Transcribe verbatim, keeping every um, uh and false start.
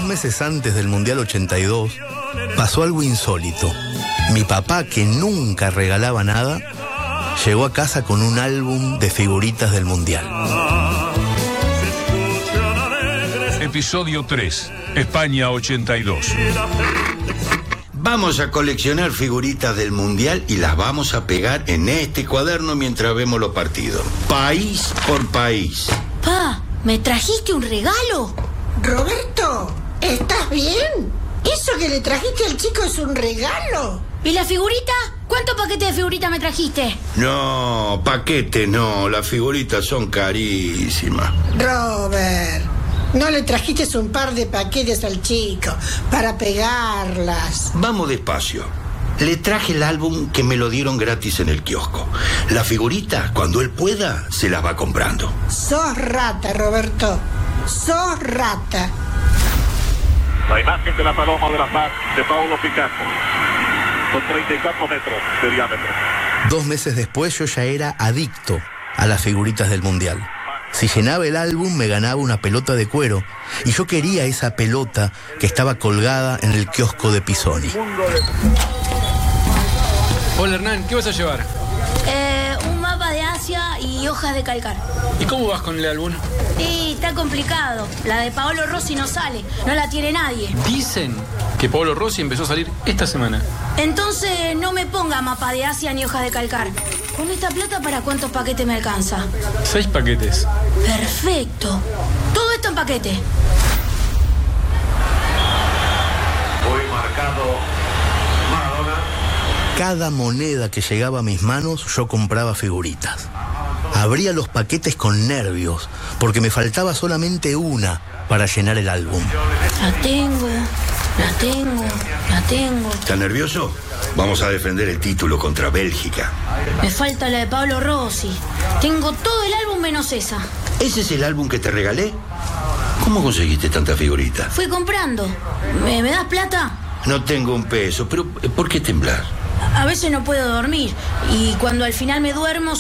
meses antes del Mundial ochenta y dos, pasó algo insólito. Mi papá, que nunca regalaba nada, llegó a casa con un álbum de figuritas del Mundial. Episodio tres, España ochenta y dos. Vamos a coleccionar figuritas del Mundial y las vamos a pegar en este cuaderno mientras vemos los partidos. País por país. Pa, ¿me trajiste un regalo? Roberto, ¿estás bien? ¿Eso que le trajiste al chico es un regalo? ¿Y la figurita? ¿Cuántos paquetes de figurita me trajiste? No, paquete no, las figuritas son carísimas. Robert, no le trajiste un par de paquetes al chico para pegarlas. Vamos despacio. Le traje el álbum que me lo dieron gratis en el kiosco. La figurita, cuando él pueda, se las va comprando. Sos rata, Roberto. Sos rata. La imagen de la paloma de la paz de Paulo Picasso, con treinta y cuatro metros de diámetro. Dos meses después yo ya era adicto a las figuritas del Mundial. Si llenaba el álbum me ganaba una pelota de cuero y yo quería esa pelota que estaba colgada en el kiosco de Pisoni. Hola Hernán, ¿qué vas a llevar? Eh, un mapa de Asia y hojas de calcar. ¿Y cómo vas con el álbum? Y está complicado. La de Paolo Rossi no sale, no la tiene nadie. Dicen que Paolo Rossi empezó a salir esta semana. Entonces no me ponga mapa de Asia ni hojas de calcar. ¿Con esta plata para cuántos paquetes me alcanza? Seis paquetes. Perfecto. Todo esto en paquete. Hoy marcado Maradona. Cada moneda que llegaba a mis manos yo compraba figuritas. Abría los paquetes con nervios porque me faltaba solamente una para llenar el álbum. La tengo, la tengo, la tengo. ¿Estás nervioso? Vamos a defender el título contra Bélgica. Me falta la de Paolo Rossi. Tengo todo el álbum menos esa. ¿Ese es el álbum que te regalé? ¿Cómo conseguiste tanta figurita? Fui comprando. ¿Me, me das plata? No tengo un peso, pero ¿por qué temblar? A veces no puedo dormir y cuando al final me duermo